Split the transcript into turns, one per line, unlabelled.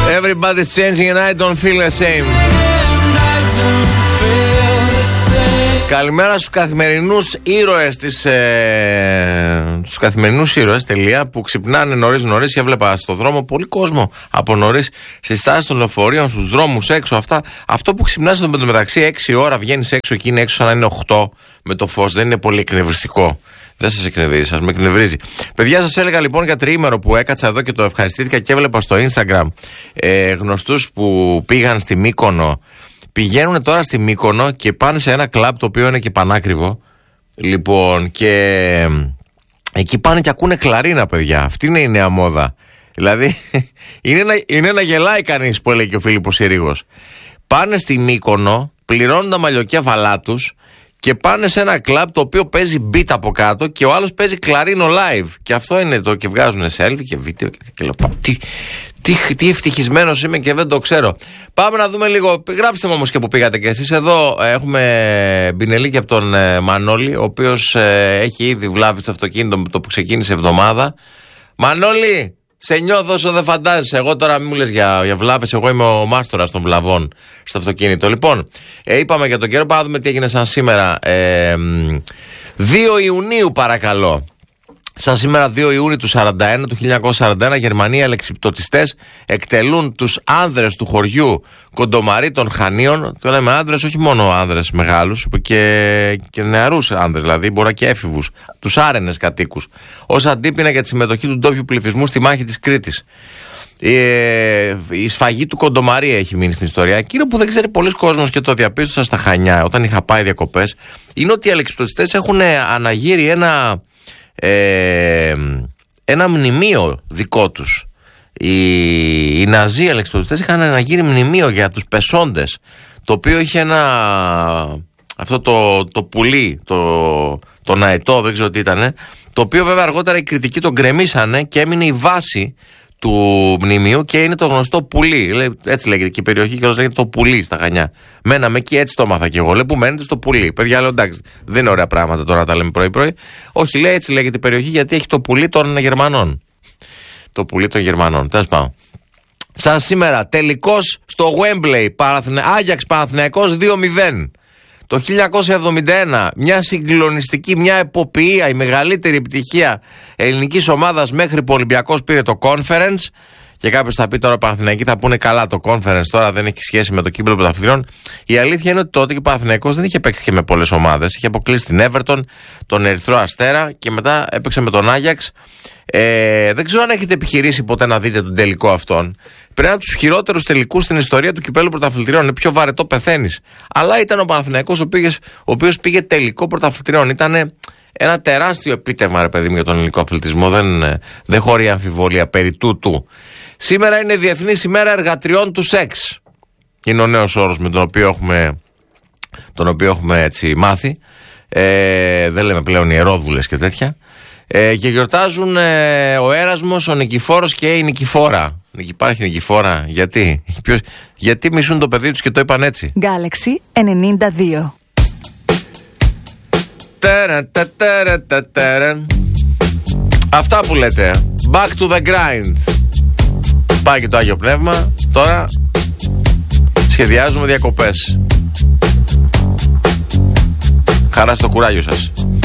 Everybody's changing and I don't feel the same. Καλημέρα στους καθημερινούς ήρωες στους καθημερινούς ήρωες, που ξυπνάνε νωρίς. Έβλεπα στο δρόμο πολύ κόσμο από νωρίς στις στάσεις των λεωφορείων, στους δρόμους έξω. Αυτό που ξυπνάς στο μεταξύ 6 ώρα, βγαίνεις έξω και είναι έξω σαν να είναι 8 με το φως. Δεν είναι πολύ εκνευριστικό. Δεν σας εκνευρίζει, σας με εκνευρίζει. Παιδιά, σας έλεγα λοιπόν για τριήμερο που έκατσα εδώ και το ευχαριστήθηκα και έβλεπα στο Instagram γνωστούς που πήγαν στη Μύκονο. Πηγαίνουν τώρα στη Μύκονο και πάνε σε ένα κλαμπ το οποίο είναι και πανάκριβο. Λοιπόν, και εκεί πάνε και ακούνε κλαρίνα, παιδιά. Αυτή είναι η νέα μόδα. Δηλαδή, είναι να γελάει κανείς που έλεγε και ο Φίλιππος Συρίγος. Πάνε στη Μύκονο, πληρώνουν τα μαλλιοκέφαλά τους και πάνε σε ένα κλαμπ το οποίο παίζει beat από κάτω και ο άλλος παίζει κλαρίνο live. Και αυτό είναι το, και βγάζουν selfie και βίντεο και λέω, τι ευτυχισμένος είμαι και δεν το ξέρω. Πάμε να δούμε λίγο. Γράψτε μου όμως και που πήγατε κι εσείς. Εδώ έχουμε μπινελίκι από τον Μανώλη, ο οποίος έχει ήδη βλάβει στο αυτοκίνητο το που ξεκίνησε εβδομάδα. Μανώλη, σε νιώθω όσο δεν φαντάζεσαι. Εγώ τώρα μην μου λες για βλάβες. Εγώ είμαι ο μάστορας των βλαβών στο αυτοκίνητο. Λοιπόν, είπαμε για τον καιρό. Πάμε να δούμε τι έγινε σαν σήμερα. 2 Ιουνίου παρακαλώ. Σαν σήμερα 2 Ιούνιου του 1941, Γερμανοί αλεξιπτωτιστές εκτελούν τους άνδρες του χωριού Κοντομαρί των Χανίων. Το λέμε άνδρες, όχι μόνο άνδρες μεγάλους, και νεαρούς άνδρες, δηλαδή μπορεί και έφηβους, τους άρενες κατοίκους, ως αντίπεινα για τη συμμετοχή του ντόπιου πληθυσμού στη μάχη της Κρήτης. Η σφαγή του Κοντομαρί έχει μείνει στην ιστορία. Εκείνο που δεν ξέρει πολλοί κόσμος και το διαπίστωσα στα Χανιά όταν είχα πάει διακοπές, είναι ότι οι αλεξιπτωτιστές έχουν αναγείρει ένα μνημείο δικό τους. Οι Ναζί αλεξιπτωτιστές είχαν αναγείρει μνημείο για τους πεσόντες, το οποίο είχε αυτό το πουλί, το αετό, δεν ξέρω τι ήτανε, το οποίο βέβαια αργότερα οι κριτικοί τον γκρεμίσανε και έμεινε η βάση του μνημείου και είναι το γνωστό πουλί. Έτσι λέγεται και η περιοχή και λέγεται το πουλί στα Χανιά. Μέναμε εκεί, έτσι το έμαθα και εγώ. Λέει που μένετε στο πουλί. Παιδιά, λέω εντάξει, δεν είναι ωραία πράγματα τώρα να τα λέμε πρωί-πρωί. Όχι, λέει έτσι λέγεται η περιοχή γιατί έχει το πουλί των Γερμανών. Το πουλί των Γερμανών. Τέλος πάντων. Σαν σήμερα, τελικός στο Wembley, Άγιαξ Παναθηναϊκός 2-0. Το 1971, μια συγκλονιστική, μια εποποιεία, η μεγαλύτερη επιτυχία ελληνικής ομάδας μέχρι που ο Ολυμπιακός πήρε το Conference. Και κάποιος θα πει τώρα Παναθηναϊκοί θα πούνε καλά το Conference τώρα δεν έχει σχέση με το κύπελλο πρωταθλητριών. Η αλήθεια είναι ότι τότε και ο Παναθηναϊκός δεν είχε παίξει και με πολλές ομάδες. Είχε αποκλείσει την Everton, τον Ερυθρό Αστέρα και μετά έπαιξε με τον Άγιαξ. Δεν ξέρω αν έχετε επιχειρήσει ποτέ να δείτε τον τελικό αυτόν. Πρέπει από τους χειρότερους τελικούς στην ιστορία του κυπέλλου πρωταθλητριών. Είναι πιο βαρετό, πεθαίνεις. Αλλά ήταν ο Παναθηναϊκός ο οποίος πήγε τελικό πρωταθλητριών. Ήταν ένα τεράστιο επίτευγμα, ρε παιδί μου, για τον ελληνικό αθλητισμό. Δεν χωρεί αμφιβολία περί τούτου. Σήμερα είναι Διεθνής ημέρα εργατριών του σεξ. Είναι ο νέος όρος με τον οποίο έχουμε έτσι μάθει. Δεν λέμε πλέον ιερόδουλες και τέτοια. Και γιορτάζουν ο Έρασμος, ο Νικηφόρος και η Νικηφόρα. Υπάρχει Νικηφόρα, γιατί μισούν το παιδί τους και το είπαν έτσι.
Galaxy 92.
Αυτά που λέτε. Back to the grind. Πάει και το Άγιο Πνεύμα. Τώρα σχεδιάζουμε διακοπές. Χαρά στο κουράγιο σας.